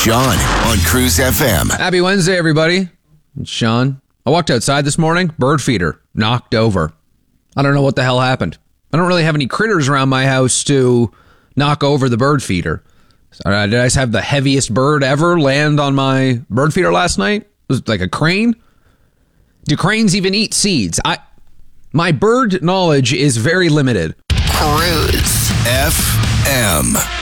Sean on Cruise FM. Happy Wednesday, everybody. It's Sean. I walked outside this morning, bird feeder, knocked over. I don't know what the hell happened. I don't really have any critters around my house to knock over the bird feeder. Did I just have the heaviest bird ever land on my bird feeder last night? It was like a crane? Do cranes even eat seeds? My bird knowledge is very limited. Cruise FM.